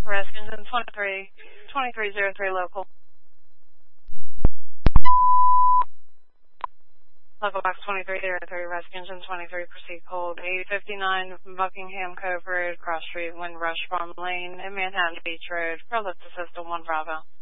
Rescue Engine 2303 local. Local box 2303, Rescue Engine 23, proceed cold. 8059 Buckingham Cove Road, Cross Street, Windrush Farm Lane, in Manhattan Beach Road. Pro lift to system 1 Bravo.